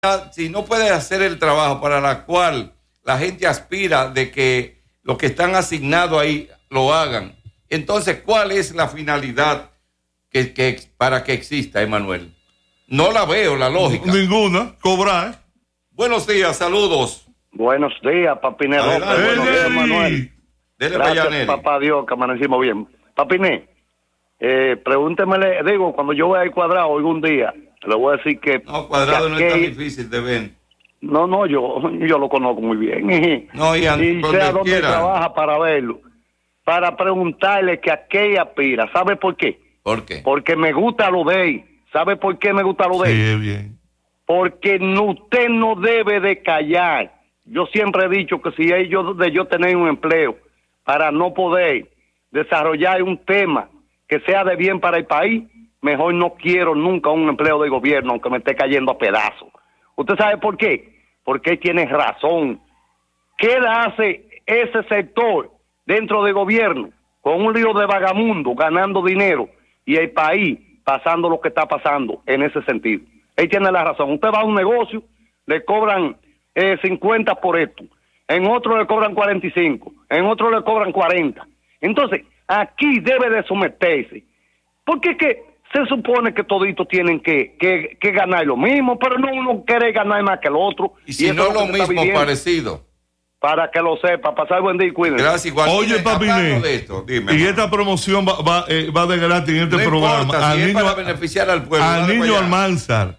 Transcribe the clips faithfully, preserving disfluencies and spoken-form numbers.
si no puede hacer el trabajo para la cual la gente aspira de que los que están asignados ahí lo hagan, entonces, ¿cuál es la finalidad que, que para que exista, Emanuel? No la veo, la lógica. Ninguna, cobrar. Buenos días, saludos. Buenos días, Papiné López. Buenos días, Manuel. Dele Gracias, para allá, papá Dios, que amanecimos bien. Papiné, eh, pregúntemele, digo, cuando yo vea el Cuadrado algún día, le voy a decir que... No, Cuadrado que no es tan aquel, difícil de ver. No, no, yo, yo lo conozco muy bien. No, y, y sé a dónde trabaja para verlo. Para preguntarle que a qué aspira. ¿Sabe por qué? ¿Por qué? Porque me gusta lo de él. ¿Sabe por qué me gusta lo de él? Sí, bien. Porque no, usted no debe de callar. Yo siempre he dicho que si es yo de yo tener un empleo para no poder desarrollar un tema que sea de bien para el país, mejor no quiero nunca un empleo de gobierno aunque me esté cayendo a pedazos. ¿Usted sabe por qué? Porque él tiene razón. ¿Qué le hace ese sector dentro del gobierno con un lío de vagamundo ganando dinero y el país pasando lo que está pasando en ese sentido? Él tiene la razón. Usted va a un negocio, le cobran eh, cincuenta por esto, en otro le cobran cuarenta y cinco, en otro le cobran cuarenta. Entonces, aquí debe de someterse. Porque es que se supone que toditos tienen que, que, que ganar lo mismo, pero no uno quiere ganar más que el otro. Y si y no lo mismo, parecido. Para que lo sepa, pasar buen día y cuídense. Gracias, igual. Oye, Papiné, de esto, dime, y hermano. esta promoción va, va, eh, va de gratis en este no programa. Importa, al si niño, es para beneficiar al pueblo. Al niño Almanzar.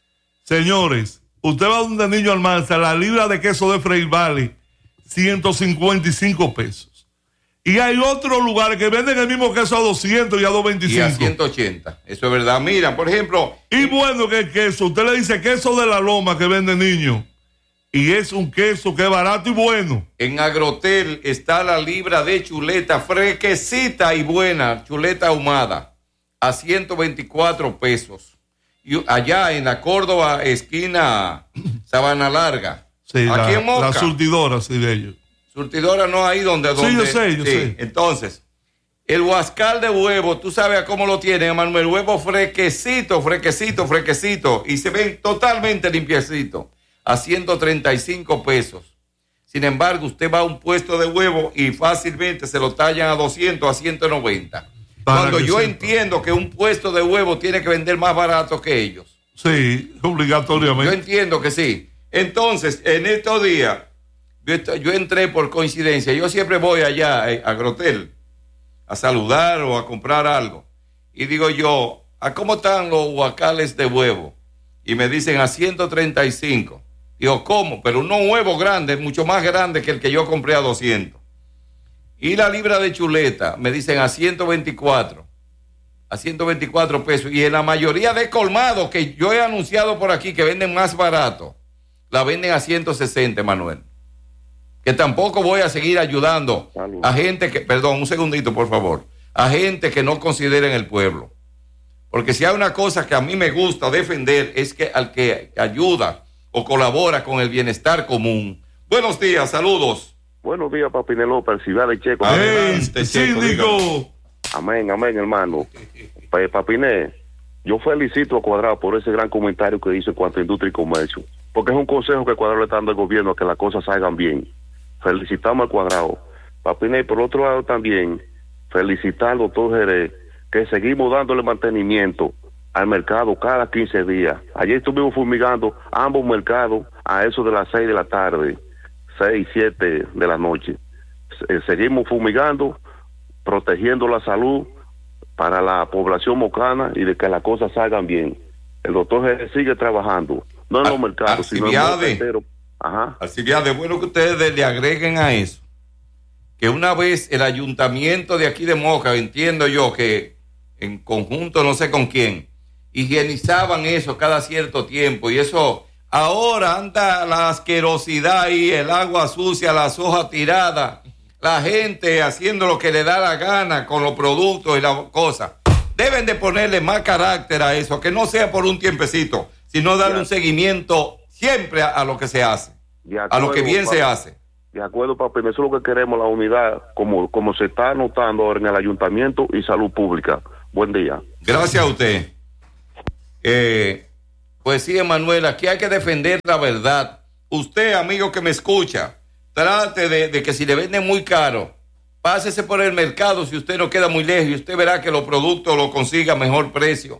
Señores, usted va donde niño Almanzar, la libra de queso de Frey vale ciento cincuenta y cinco pesos. Y hay otros lugares que venden el mismo queso a doscientos y a doscientos veinticinco. Y a ciento ochenta. Eso es verdad. Mira, por ejemplo. Y bueno que el queso, usted le dice queso de la loma que vende niño. Y es un queso que es barato y bueno. En Agrotel está la libra de chuleta fresquecita y buena, chuleta ahumada, a ciento veinticuatro pesos. Y allá en la Córdoba, esquina Sabana Larga. Sí, aquí la, en Moca. La surtidora, sí, de ellos. Surtidora no ahí donde... donde sí, yo sé, yo sí. sé. Entonces, el huascal de huevo, tú sabes a cómo lo tienen, Manuel. Huevo fresquecito, fresquecito, fresquecito. Y se ven totalmente limpiecito. A ciento treinta y cinco pesos. Sin embargo, usted va a un puesto de huevo y fácilmente se lo tallan a doscientos, a ciento noventa. Para Cuando yo sepa. entiendo que un puesto de huevo tiene que vender más barato que ellos. Sí, obligatoriamente. Yo entiendo que sí. Entonces, en estos días, yo, yo entré por coincidencia. Yo siempre voy allá a Agrotel a saludar o a comprar algo. Y digo yo, ¿a cómo están los huacales de huevo? Y me dicen a ciento treinta y cinco. Digo, ¿cómo? Pero uno huevo grande, mucho más grande que el que yo compré a doscientos. Y la libra de chuleta, me dicen a ciento veinticuatro. A ciento veinticuatro pesos. Y en la mayoría de colmados que yo he anunciado por aquí que venden más barato, la venden a ciento sesenta, Manuel. Que tampoco voy a seguir ayudando Salud. a gente que, perdón, un segundito, por favor, a gente que no consideren el pueblo. Porque si hay una cosa que a mí me gusta defender es que al que ayuda o colabora con el bienestar común. Buenos días, saludos. Buenos días, Papiné López, Ciudad de Checo. Adelante, síndico. Amén, amén, hermano. Pues, Papiné, yo felicito a Cuadrado por ese gran comentario que hizo en cuanto a industria y comercio, porque es un consejo que Cuadrado le está dando al gobierno a que las cosas salgan bien. Felicitamos al Cuadrado. Papiné, por otro lado también, felicitar al doctor Jerez, que seguimos dándole mantenimiento al mercado cada quince días. Ayer estuvimos fumigando ambos mercados a eso de las seis de la tarde, seis, siete de la noche. Eh, seguimos fumigando, protegiendo la salud para la población mocana y de que las cosas salgan bien. El doctor Jerez sigue trabajando, no en los mercados, sino en los mercaderos. Ajá. Alcibiade, bueno que ustedes le agreguen a eso, que una vez el ayuntamiento de aquí de Moca, entiendo yo que en conjunto no sé con quién, higienizaban eso cada cierto tiempo y eso ahora anda la asquerosidad y el agua sucia, las hojas tiradas, la gente haciendo lo que le da la gana con los productos y las cosas. Deben de ponerle más carácter a eso, que no sea por un tiempecito, sino darle un seguimiento siempre a, a lo que se hace, acuerdo, a lo que bien papi, se hace. De acuerdo, papi, eso es lo que queremos, la unidad, como, como se está notando ahora en el ayuntamiento y salud pública. Buen día. Gracias a usted. Eh, Pues sí, Emanuel, aquí hay que defender la verdad. Usted, amigo que me escucha, trate de, de que si le venden muy caro, pásese por el mercado si usted no queda muy lejos y usted verá que los productos lo consiga a mejor precio.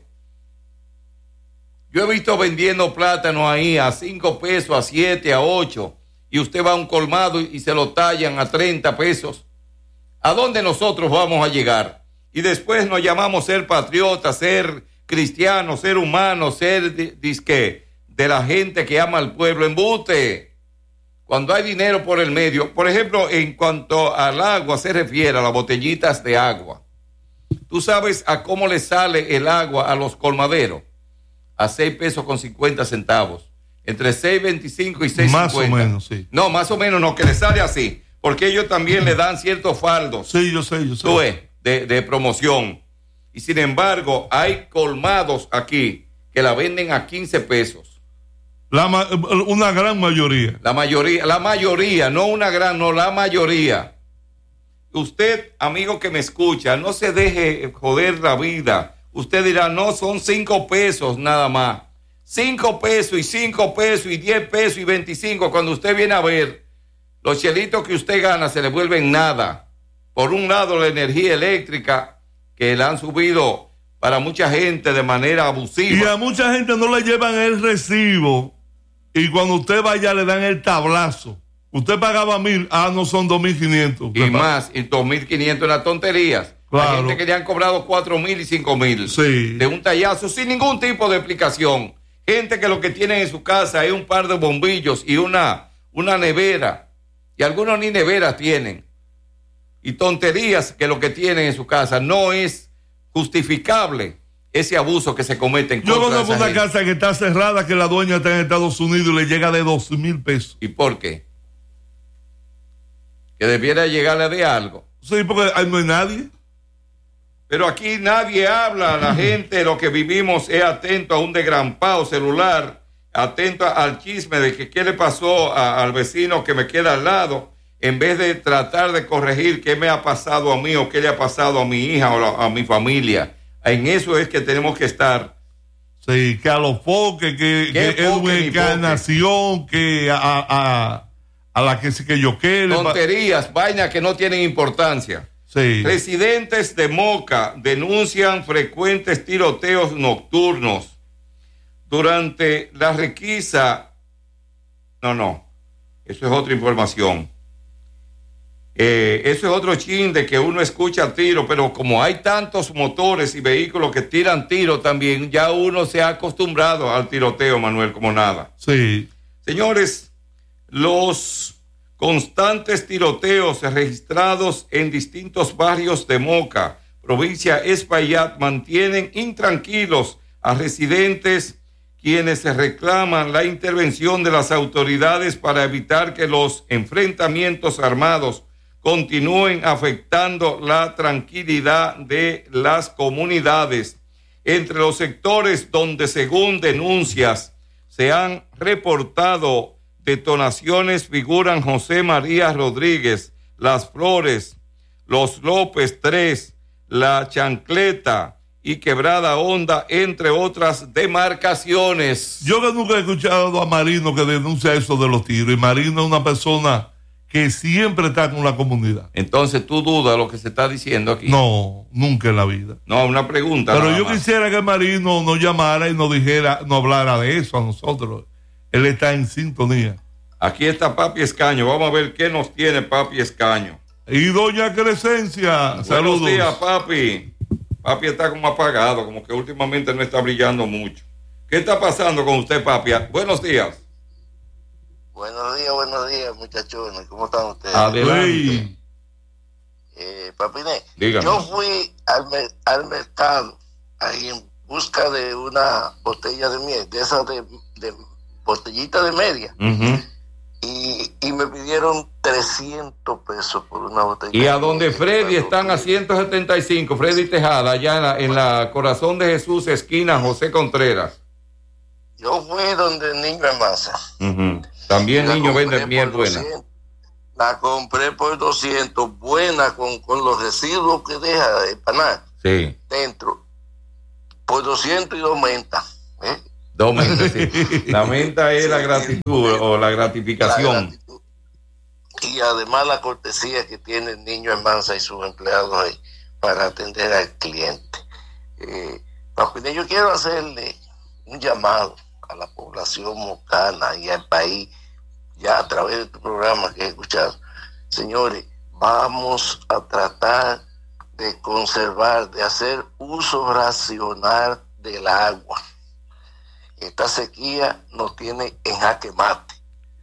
Yo he visto vendiendo plátanos ahí a cinco pesos, a siete, a ocho, y usted va a un colmado y, y se lo tallan a treinta pesos. ¿A dónde nosotros vamos a llegar? Y después nos llamamos ser patriotas, ser cristianos, ser humanos, ser disque de la gente que ama al pueblo. Embute. Cuando hay dinero por el medio, por ejemplo, en cuanto al agua se refiere, a las botellitas de agua. ¿Tú sabes a cómo le sale el agua a los colmaderos? A seis pesos con cincuenta centavos. Entre seis veinticinco y seis cincuenta. Más o menos, sí. No, más o menos no, que le sale así. Porque ellos también le dan ciertos faldos. Sí, yo sé, yo sé. Tú ves, de, de promoción. Y sin embargo, hay colmados aquí que la venden a quince pesos. La, una gran mayoría. La mayoría, la mayoría, no una gran, no, la mayoría. Usted, amigo que me escucha, no se deje joder la vida. Usted dirá, no, son cinco pesos nada más. Cinco pesos y cinco pesos y diez pesos y veinticinco. Cuando usted viene a ver, los chelitos que usted gana se le vuelven nada. Por un lado, la energía eléctrica que la han subido para mucha gente de manera abusiva. Y a mucha gente no le llevan el recibo. Y cuando usted vaya le dan el tablazo. Usted pagaba mil, ah, no son dos mil quinientos. Y más, y dos mil quinientos en las tonterías. Claro. Hay gente que le han cobrado cuatro mil y cinco mil. Sí. De un tallazo sin ningún tipo de explicación. Gente que lo que tienen en su casa es un par de bombillos y una, una nevera. Y algunos ni neveras tienen. Y tonterías que lo que tienen en su casa. No es justificable ese abuso que se comete en contra Yo de conozco esa una gente. casa que está cerrada, que la dueña está en Estados Unidos y le llega de dos mil pesos. ¿Y por qué? Que debiera llegarle de algo. Sí, porque ahí no hay nadie. Pero aquí nadie habla, la gente lo que vivimos es atento a un desgrampado celular, atento al chisme de que qué le pasó a, al vecino que me queda al lado, en vez de tratar de corregir qué me ha pasado a mí o qué le ha pasado a mi hija o a, a mi familia. En eso es que tenemos que estar. Sí, que a los foques, que, que Edwin Encarnación, que a, a, a la que, que yo quiero. Tonterías, vainas que no tienen importancia. Sí. Residentes de Moca denuncian frecuentes tiroteos nocturnos. Durante la requisa, no, no, eso es otra información. Eh, eso es otro chin de que uno escucha tiro, pero como hay tantos motores y vehículos que tiran tiro también, ya uno se ha acostumbrado al tiroteo, Manuel, como nada. Sí. Señores, los constantes tiroteos registrados en distintos barrios de Moca, provincia Espaillat, mantienen intranquilos a residentes quienes se reclaman la intervención de las autoridades para evitar que los enfrentamientos armados continúen afectando la tranquilidad de las comunidades. Entre los sectores donde, según denuncias, se han reportado detonaciones figuran José María Rodríguez, Las Flores, Los López tres, La Chancleta y Quebrada Honda, entre otras demarcaciones. Yo que nunca he escuchado a Marino que denuncia eso de los tiros, y Marino es una persona que siempre está con la comunidad. Entonces, ¿tú dudas lo que se está diciendo aquí? No, nunca en la vida. No, una pregunta. Pero yo más. quisiera que Marino nos llamara y nos dijera, nos hablara de eso a nosotros. Él está en sintonía. Aquí está Papi Escaño. Vamos a ver qué nos tiene Papi Escaño. Y doña Crescencia, Buenos saludos. Buenos días, Papi. Papi está como apagado, como que últimamente no está brillando mucho. ¿Qué está pasando con usted, Papi? Buenos días. Buenos días, buenos días, muchachones. ¿Cómo están ustedes? Adelante. Eh, Papiné, Dígame. yo fui al, me- al mercado ahí en busca de una botella de miel, de esas de, de botellita de media, Uh-huh. y, y me pidieron trescientos pesos por una botella. Y a de donde miel. Freddy Cuando están a fui- ciento setenta y cinco, Freddy Tejada, allá en la, en la Corazón de Jesús, esquina José Contreras. Yo fui donde el niño Hermasa. Uh-huh. También La niño compré vende miel por buena. doscientos. La compré por doscientos, buena, con, con los residuos que deja de panar Sí. dentro, por doscientos y dos mentas, ¿eh? Dos meses, sí. La menta es la gratitud o la gratificación. La gratitud. Y además la cortesía que tiene el niño Almanza y sus empleados ahí para atender al cliente. Eh, Papine, yo quiero hacerle un llamado a la población mocana y al país, ya a través de tu programa que he escuchado. Señores, vamos a tratar de conservar, de hacer uso racional del agua. Esta sequía nos tiene en jaque mate.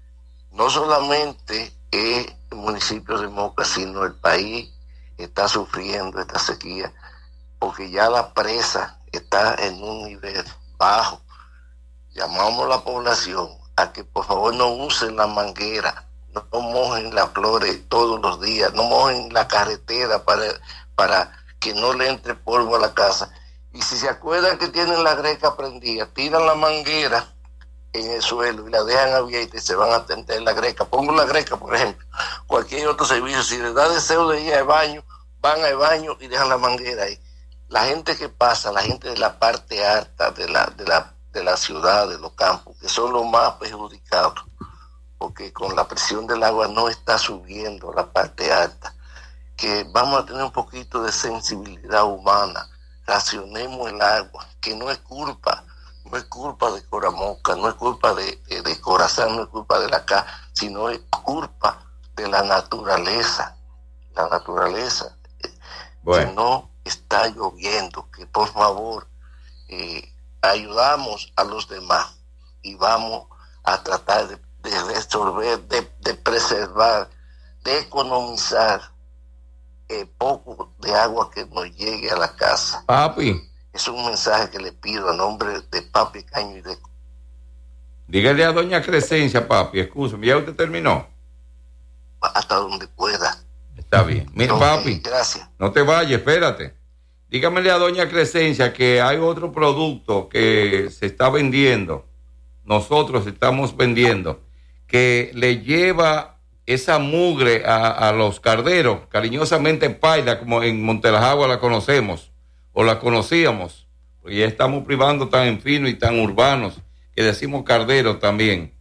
No solamente el municipio de Moca, sino el país está sufriendo esta sequía, porque ya la presa está en un nivel bajo. Llamamos a la población a que por favor no usen la manguera, no mojen las flores todos los días, no mojen la carretera para, para que no le entre polvo a la casa. Y si se acuerdan que tienen la greca prendida, tiran la manguera en el suelo y la dejan abierta y se van a atender la greca. Pongo la greca, por ejemplo, cualquier otro servicio, si les da deseo de ir al baño, van al baño y dejan la manguera ahí. La gente que pasa, la gente de la parte alta de la, de la, de la ciudad, de los campos, que son los más perjudicados, porque con la presión del agua no está subiendo la parte alta, que vamos a tener un poquito de sensibilidad humana, racionemos el agua, que no es culpa, no es culpa de Coramoca, no es culpa de, de, de Corazán, no es culpa de la C A, sino es culpa de la naturaleza, la naturaleza, bueno. Que no está lloviendo, que por favor eh, ayudamos a los demás y vamos a tratar de, de resolver, de, de preservar, de economizar el poco de agua que nos llegue a la casa. Papi. Es un mensaje que le pido a nombre de Papi Caño y de... Dígale a doña Crescencia, papi, escúchame, ¿ya usted terminó? Hasta donde pueda. Está bien. Mira, no, papi, gracias. No te vayas, espérate. Dígamele a doña Crescencia que hay otro producto que se está vendiendo, nosotros estamos vendiendo, que le lleva esa mugre a, a los carderos, cariñosamente paila, como en Montelajagua la conocemos, o la conocíamos, porque ya estamos privando tan en fino y tan urbanos, que decimos carderos también,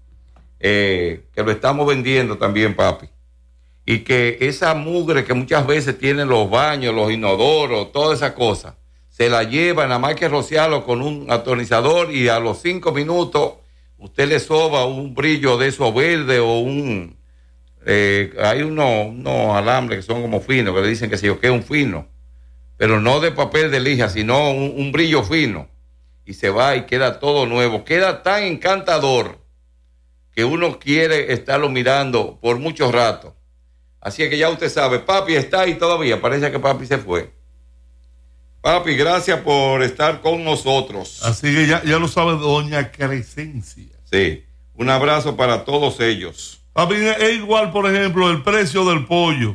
eh, que lo estamos vendiendo también, papi. Y que esa mugre que muchas veces tienen los baños, los inodoros, toda esa cosa, se la lleva, nada más que rociarlo con un atonizador y a los cinco minutos usted le soba un brillo de esos verde o un... Eh, hay unos, unos alambres que son como finos, que le dicen que se yo que es un fino, pero no de papel de lija, sino un, un brillo fino. Y se va y queda todo nuevo. Queda tan encantador que uno quiere estarlo mirando por mucho rato. Así es que ya usted sabe, papi está ahí todavía, parece que papi se fue. Papi, gracias por estar con nosotros. Así que ya, ya lo sabe doña Crescencia. Sí, un abrazo para todos ellos. Papi, es igual, por ejemplo, el precio del pollo.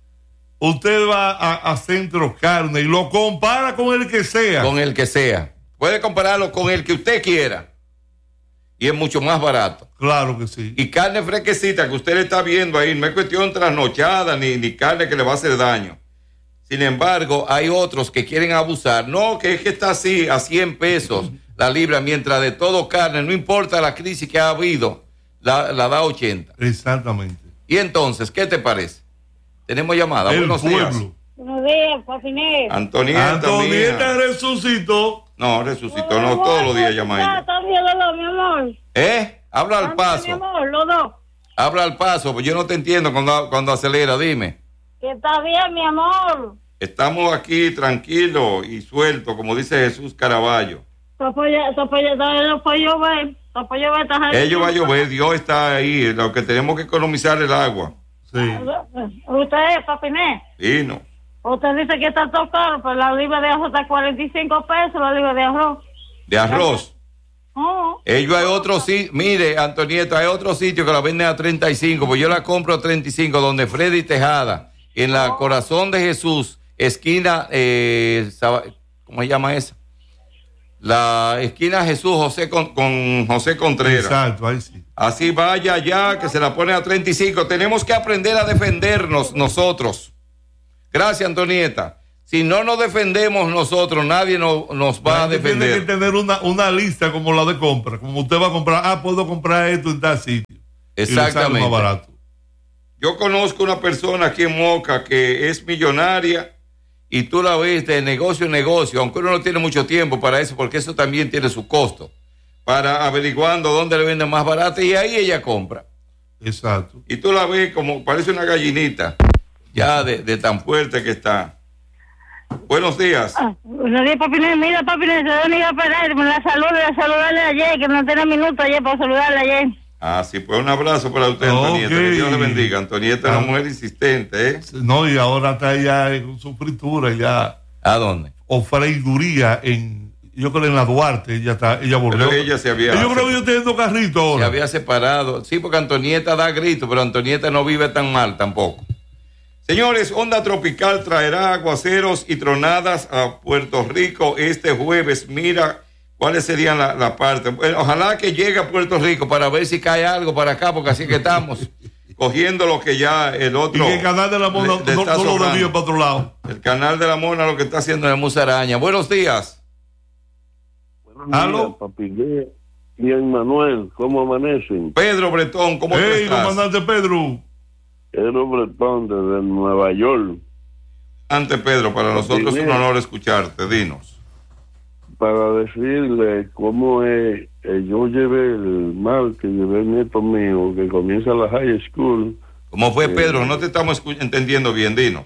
Usted va a, a Centro Carne y lo compara con el que sea. Con el que sea. Puede compararlo con el que usted quiera. Y es mucho más barato. Claro que sí. Y carne fresquecita que usted le está viendo ahí, no es cuestión trasnochada ni, ni carne que le va a hacer daño. Sin embargo, hay otros que quieren abusar. No, que es que está así, a cien pesos la libra, mientras de todo carne, no importa la crisis que ha habido, la, la da ochenta. Exactamente. Y entonces, ¿qué te parece? Tenemos llamada. El Buenos pueblo. días. Buenos días, Papiné. Antonieta, Antonieta mía. resucitó. No, resucitó, no, todos los días llama ella. También los dos, mi amor. ¿Eh? Habla al Mi paso. amor, los dos. Habla al paso, pues yo no te entiendo cuando, cuando acelera, dime. Que está bien, mi amor. Estamos aquí tranquilos y sueltos, como dice Jesús Caraballo. Está por llover. Está por llover. Ello va a llover, Dios está ahí. Lo que tenemos que economizar el agua. Sí. Usted, Papiné. Sí, no. Usted dice que está todo caro, pero la libra de arroz está a cuarenta y cinco pesos, la libra de arroz. De arroz. Oh. Ellos hay otro sitio, mire, Antonieta, hay otro sitio que la venden a treinta y cinco, pues yo la compro a treinta y cinco, donde Freddy Tejada, en la oh. Corazón de Jesús, esquina, eh, ¿cómo se llama esa? La esquina Jesús José con, con José Contreras. Exacto, ahí sí. Así vaya allá, que se la pone a treinta y cinco. Tenemos que aprender a defendernos nosotros. Gracias, Antonieta. Si no nos defendemos nosotros, nadie no, nos va a defender. Tiene que tener una, una lista como la de compra. Como usted va a comprar, ah, puedo comprar esto en tal sitio. Exactamente. Y más barato. Yo conozco una persona aquí en Moca que es millonaria y tú la ves de negocio en negocio, aunque uno no tiene mucho tiempo para eso, porque eso también tiene su costo, para averiguando dónde le venden más barato y ahí ella compra. Exacto. Y tú la ves como parece una gallinita, ya de, de tan fuerte que está. Buenos días. Ah, buenos días, papi. Mira, papi, se dónde iba a parar. Me la saludo, la saludarle ayer, que no tenía minuto ayer para saludarle ayer. Ah, sí, pues un abrazo para usted, Antonieta. Okay. Que Dios le bendiga. Antonieta es ah. una mujer insistente, ¿eh? No, y ahora está ya en su fritura, ya. ¿A dónde? O freiduría en, yo creo en la Duarte, ella está, ella volvió. Pero ella se había. Yo creo que yo teniendo carrito ahora. Se había separado. Sí, porque Antonieta da grito, pero Antonieta no vive tan mal tampoco. Señores, onda tropical traerá aguaceros y tronadas a Puerto Rico este jueves. Mira cuáles serían la, la parte. Bueno, ojalá que llegue a Puerto Rico para ver si cae algo para acá, porque así que estamos cogiendo lo que ya el otro. Y que el canal de la Mona le, le no, no lo desvío para otro lado. El canal de la Mona lo que está haciendo es musaraña. Buenos días. Buenos días, ¿aló? Papi. Bien, Manuel, ¿cómo amanecen? Pedro Bretón, ¿cómo hey, estás? comandante Pedro. Pedro Bretón desde Nueva York. Ante Pedro, para nosotros es un honor escucharte, dinos. Para decirle cómo es, eh, yo llevé el mal que llevé el nieto mío que comienza la high school. ¿Cómo fue, eh, Pedro? No te estamos entendiendo bien, dinos.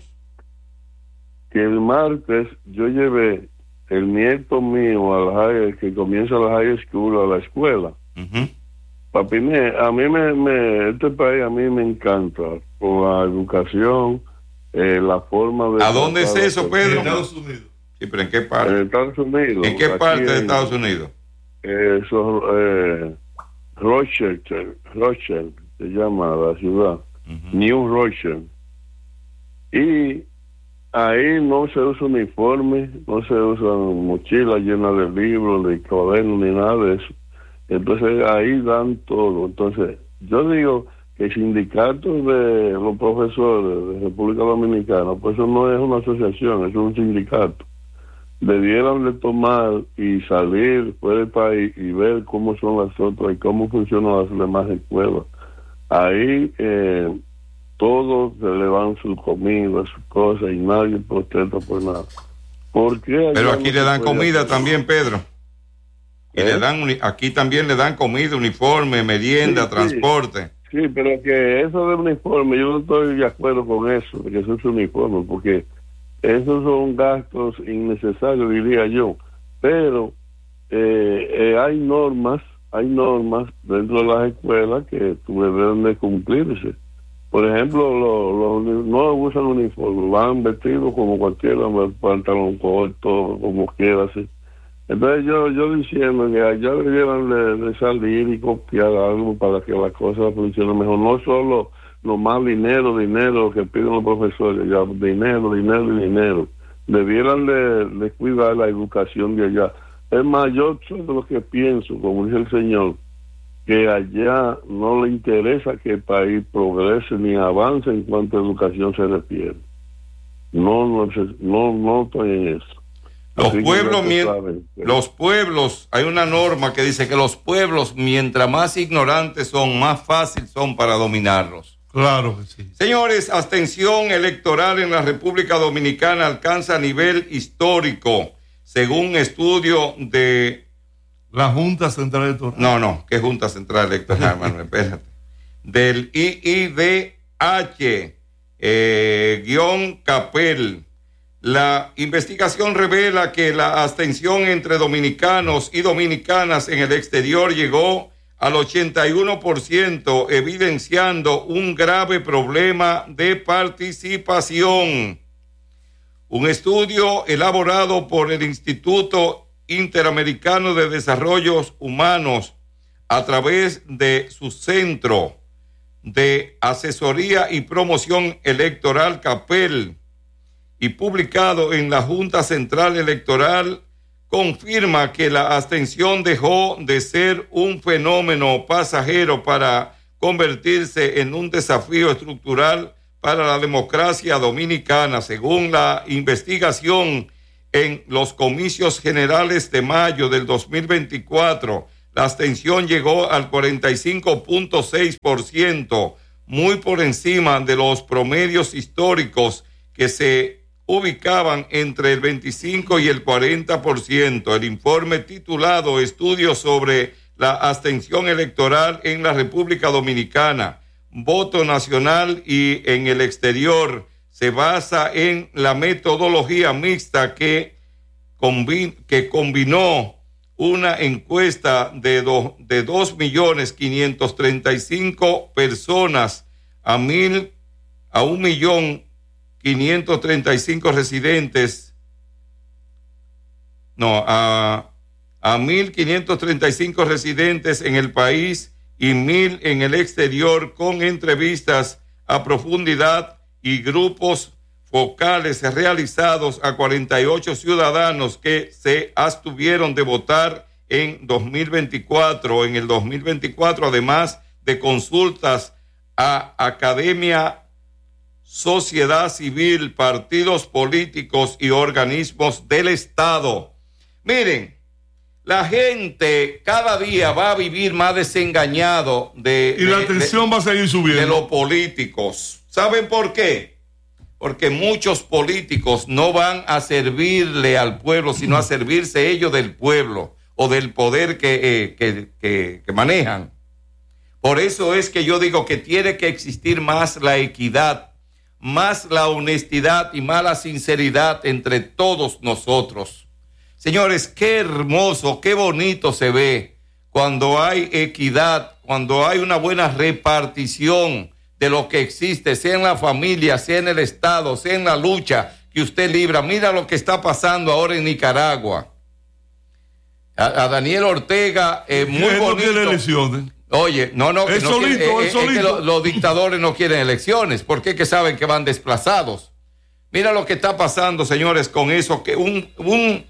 Que el martes yo llevé el nieto mío a la high, que comienza la high school, a la escuela. Uh-huh. Papi, a mí me, me, este país a mí me encanta, por la educación, eh, la forma de... ¿A dónde es eso, Pedro? En Estados Unidos. Sí, pero ¿en qué parte? En Estados Unidos. ¿En qué parte de Estados Unidos? Eh, eso, eh, Rochester, Rochester, se llama la ciudad, uh-huh. New Rochester. Y ahí no se usa uniforme, no se usan mochilas llenas de libros, de cuadernos, ni nada de eso. Entonces ahí dan todo. Entonces yo digo que el sindicato de los profesores de República Dominicana, pues eso no es una asociación, es un sindicato. Debieran de tomar y salir fuera del país y ver cómo son las otras y cómo funcionan las demás escuelas. Ahí eh, todos se le van sus comidas, sus cosas y nadie protesta por nada. ¿Por qué? Pero aquí no le dan comida hacer? También, Pedro. Y ¿Eh? le dan aquí también le dan comida, uniforme, merienda, sí, transporte. Sí, sí, pero que eso de uniforme, yo no estoy de acuerdo con eso, de que eso es uniforme, porque esos son gastos innecesarios, diría yo. Pero eh, eh, hay normas, hay normas dentro de las escuelas que deben de cumplirse. Por ejemplo, los lo, no usan uniforme, van vestidos como cualquiera, pantalón corto, como quiera, así. Entonces yo yo diciendo que allá debieran de, de salir y copiar algo para que las cosas funcionen mejor. No solo lo más dinero, dinero que piden los profesores, ya dinero, dinero y dinero. Debieran de, de cuidar la educación de allá. Es más, yo soy de lo que pienso, como dice el señor, que allá no le interesa que el país progrese ni avance en cuanto a educación se refiere. No, no, no, no estoy en eso. Los pueblos, mien- los pueblos, hay una norma que dice que los pueblos, mientras más ignorantes son, más fácil son para dominarlos. Claro que sí. Señores, abstención electoral en la República Dominicana alcanza nivel histórico, según estudio de... La Junta Central Electoral. No, no, ¿qué Junta Central Electoral, Manuel? Espérate. Del I I D H, eh, guión Capel. La investigación revela que la abstención entre dominicanos y dominicanas en el exterior llegó al ochenta y uno por ciento, evidenciando un grave problema de participación. Un estudio elaborado por el Instituto Interamericano de Desarrollo Humanos a través de su Centro de Asesoría y Promoción Electoral, CAPEL, y publicado en la Junta Central Electoral, confirma que la abstención dejó de ser un fenómeno pasajero para convertirse en un desafío estructural para la democracia dominicana. Según la investigación en los comicios generales de mayo del dos mil veinticuatro, la abstención llegó al cuarenta y cinco punto seis por ciento, muy por encima de los promedios históricos que se ubicaban entre el veinticinco y el cuarenta por ciento. El informe titulado Estudios sobre la abstención electoral en la República Dominicana, voto nacional y en el exterior, se basa en la metodología mixta que, combi- que combinó una encuesta de, do, de dos millones quinientos treinta y cinco personas a mil a un millón quinientos treinta y cinco residentes, no, a, a mil quinientos treinta y cinco residentes en el país y mil en el exterior, con entrevistas a profundidad y grupos focales realizados a cuarenta y ocho ciudadanos que se abstuvieron de votar en dos mil veinticuatro. En el dos mil veinticuatro, además de consultas a academia, sociedad civil, partidos políticos y organismos del Estado. Miren, la gente cada día va a vivir más desengañado de... Y de, la tensión de, va a seguir subiendo. De los políticos. ¿Saben por qué? Porque muchos políticos no van a servirle al pueblo, sino a servirse ellos del pueblo o del poder que, eh, que, que, que manejan. Por eso es que yo digo que tiene que existir más la equidad, más la honestidad y más la sinceridad entre todos nosotros. Señores, qué hermoso, qué bonito se ve cuando hay equidad, cuando hay una buena repartición de lo que existe, sea en la familia, sea en el Estado, sea en la lucha que usted libra. Mira lo que está pasando ahora en Nicaragua. A, a Daniel Ortega, eh, muy bonito. No quiere elecciones. Oye, no, no, es no solito, quiere, es eh, es que lo, solito. los dictadores no quieren elecciones, porque es que saben que van desplazados. Mira lo que está pasando, señores, con eso, que un, un,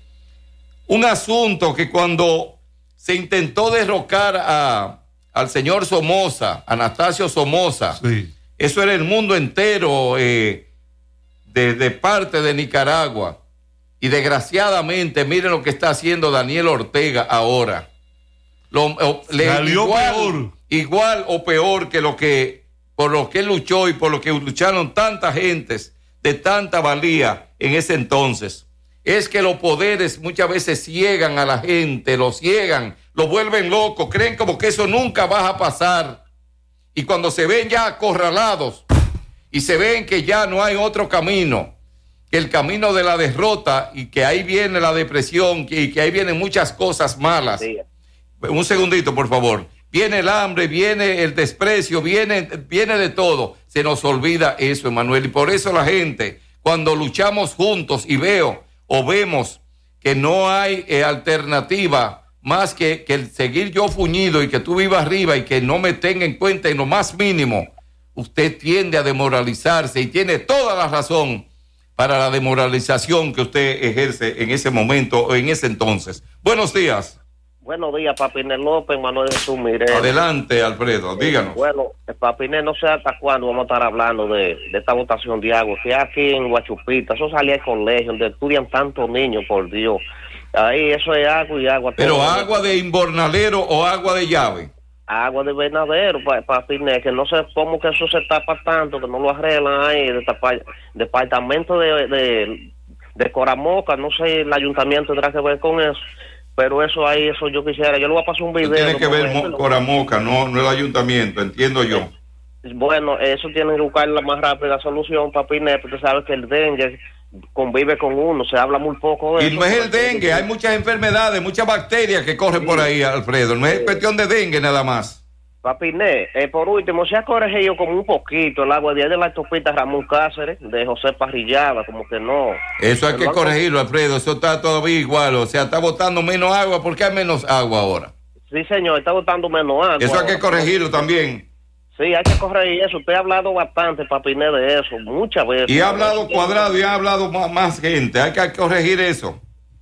un asunto que cuando se intentó derrocar a, al señor Somoza, Anastasio Somoza, Sí. eso era el mundo entero eh, de, de parte de Nicaragua. Y desgraciadamente, miren lo que está haciendo Daniel Ortega ahora. Lo, o, le, Salió igual, peor. igual o peor que lo que por lo que él luchó y por lo que lucharon tantas gentes de tanta valía en ese entonces. Es que los poderes muchas veces ciegan a la gente, los ciegan, los vuelven locos, creen como que eso nunca va a pasar. Y cuando se ven ya acorralados y se ven que ya no hay otro camino que el camino de la derrota, y que ahí viene la depresión y que ahí vienen muchas cosas malas. Sí. Un segundito, por favor. Viene el hambre, viene el desprecio, viene, viene de todo. Se nos olvida eso, Emanuel. Y por eso la gente, cuando luchamos juntos y veo o vemos que no hay eh, alternativa más que, que el seguir yo fuñido y que tú vivas arriba y que no me tenga en cuenta en lo más mínimo, usted tiende a desmoralizarse y tiene toda la razón para la desmoralización que usted ejerce en ese momento o en ese entonces. Buenos días. Buenos días, Papinel López, Manuel Jesús Mirel. Adelante, Alfredo, díganos. Bueno, Papinel, no sé hasta cuándo vamos a estar hablando de, de esta votación de agua, que aquí en Guachupita, eso salía del colegio, donde estudian tantos niños, por Dios. Ahí eso es agua y agua. ¿Pero agua de invernadero o agua de llave? Agua de invernadero, Papinel, que no sé cómo que eso se tapa tanto, que no lo arreglan ahí, de tapa, departamento de, de, de Coramoca, no sé, el ayuntamiento tendrá que ver con eso. Pero eso ahí, eso yo quisiera, yo le voy a pasar un video. Tiene que ver Mo- Coramoca, no, no el ayuntamiento, entiendo yo. Bueno, eso tiene que buscar la más rápida solución, Papinel, porque sabes que el dengue convive con uno, se habla muy poco de y eso. Y no es el dengue, hay muchas enfermedades, muchas bacterias que corren sí. por ahí, Alfredo, no es sí. cuestión de dengue nada más. Papiné, eh, por último, se ha corregido como un poquito el agua de ahí de la autopista Ramón Cáceres, de José Parrillada, como que no. Eso hay que banco... corregirlo, Alfredo, eso está todavía igual, o sea, está botando menos agua, ¿por qué hay menos agua ahora? Sí, señor, está botando menos agua. Eso hay que corregirlo también. Sí, hay que corregir eso, usted ha hablado bastante, Papiné, de eso, muchas veces. Y ha hablado Cuadrado y ha hablado más, más gente, hay que corregir eso.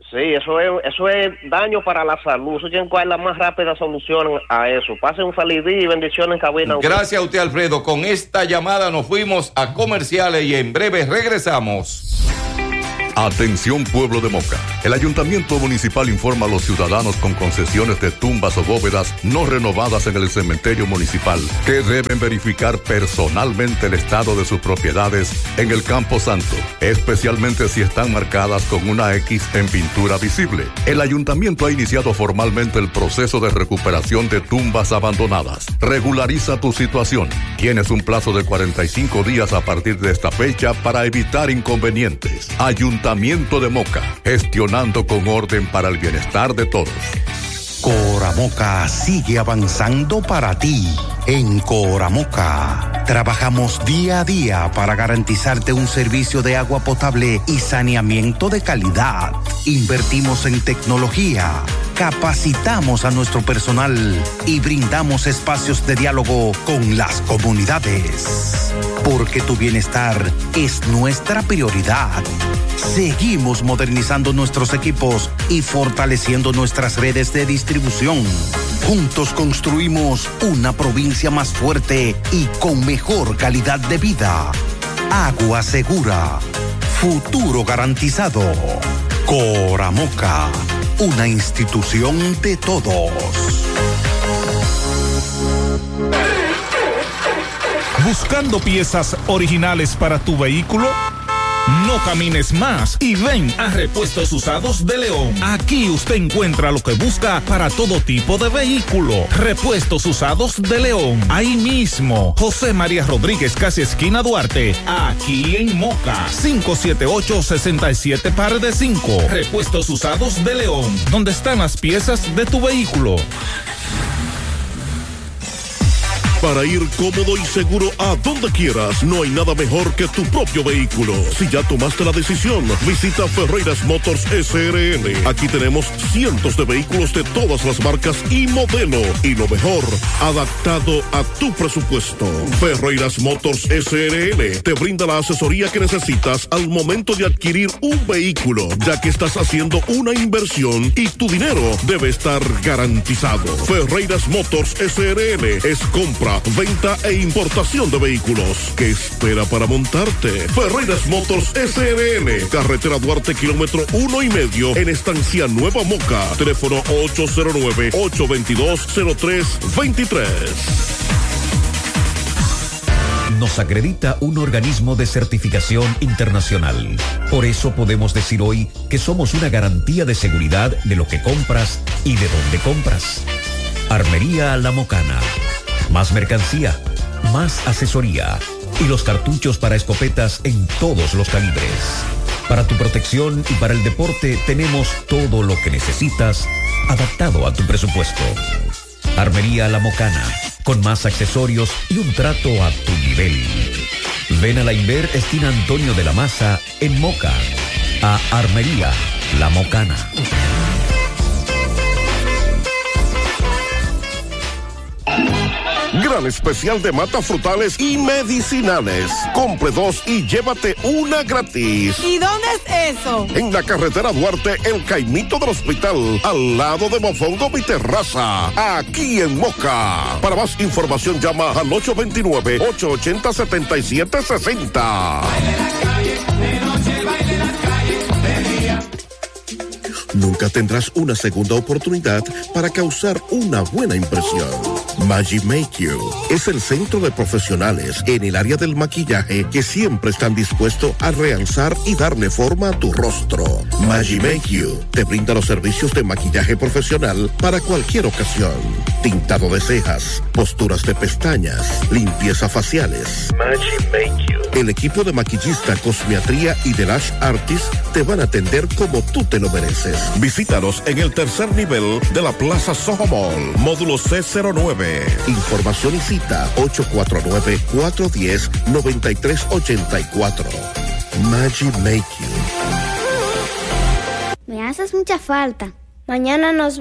Sí, eso es, eso es daño para la salud. Eso tiene que dar la más rápida solución a eso. Pasen un feliz día y bendiciones en cabina. Gracias a usted, Alfredo. Con esta llamada nos fuimos a comerciales y en breve regresamos. Atención, pueblo de Moca. El Ayuntamiento Municipal informa a los ciudadanos con concesiones de tumbas o bóvedas no renovadas en el cementerio municipal que deben verificar personalmente el estado de sus propiedades en el Campo Santo, especialmente si están marcadas con una X en pintura visible. El Ayuntamiento ha iniciado formalmente el proceso de recuperación de tumbas abandonadas. Regulariza tu situación. Tienes un plazo de cuarenta y cinco días a partir de esta fecha para evitar inconvenientes. Ayuntamiento Ayuntamiento de Moca, gestionando con orden para el bienestar de todos. Coramoca sigue avanzando para ti. En Coramoca trabajamos día a día para garantizarte un servicio de agua potable y saneamiento de calidad. Invertimos en tecnología, capacitamos a nuestro personal y brindamos espacios de diálogo con las comunidades. Porque tu bienestar es nuestra prioridad. Seguimos modernizando nuestros equipos y fortaleciendo nuestras redes de distribución. Juntos construimos una provincia más fuerte y con mejor calidad de vida. Agua segura. Futuro garantizado. Coramoca, una institución de todos. ¿Buscando piezas originales para tu vehículo? No camines más y ven a Repuestos Usados de León. Aquí usted encuentra lo que busca para todo tipo de vehículo. Repuestos Usados de León. Ahí mismo, José María Rodríguez, casi esquina Duarte. Aquí en Moca. cinco siete ocho, seis siete par de cinco. Repuestos Usados de León. Donde están las piezas de tu vehículo. Para ir cómodo y seguro a donde quieras, no hay nada mejor que tu propio vehículo. Si ya tomaste la decisión, visita Ferreiras Motors S R L. Aquí tenemos cientos de vehículos de todas las marcas y modelo. Y lo mejor, adaptado a tu presupuesto. Ferreiras Motors S R L te brinda la asesoría que necesitas al momento de adquirir un vehículo, ya que estás haciendo una inversión y tu dinero debe estar garantizado. Ferreiras Motors S R L es compra, venta e importación de vehículos. ¿Qué espera para montarte? Ferreiras Motors S R L, carretera Duarte, kilómetro uno y medio, en Estancia Nueva Moca. Teléfono ocho cero nueve, ocho dos dos, cero tres dos tres. Nos acredita un organismo de certificación internacional. Por eso podemos decir hoy que somos una garantía de seguridad de lo que compras y de dónde compras. Armería La Mocana. Más mercancía, más asesoría y los cartuchos para escopetas en todos los calibres. Para tu protección y para el deporte tenemos todo lo que necesitas adaptado a tu presupuesto. Armería La Mocana, con más accesorios y un trato a tu nivel. Ven a la Inver esquina Antonio de la Maza en Moca, a Armería La Mocana. Gran especial de matas frutales y medicinales. Compre dos y llévate una gratis. ¿Y dónde es eso? En la carretera Duarte, el Caimito del Hospital, al lado de Mofongo Mi Terraza, aquí en Moca. Para más información llama al ocho dos nueve, ocho ocho cero, siete siete seis cero. Nunca tendrás una segunda oportunidad para causar una buena impresión. Magi Make You es el centro de profesionales en el área del maquillaje que siempre están dispuestos a realzar y darle forma a tu rostro. Magi Make You te brinda los servicios de maquillaje profesional para cualquier ocasión. Tintado de cejas, posturas de pestañas, limpieza faciales. Magi Make You. El equipo de maquillista, cosmetría y de lash artist te van a atender como tú te lo mereces. Visítanos en el tercer nivel de la Plaza Soho Mall, módulo C cero nueve. Información y cita ocho cuatro nueve, cuatro uno cero, nueve tres ocho cuatro. Magi Make You. Me haces mucha falta. Mañana nos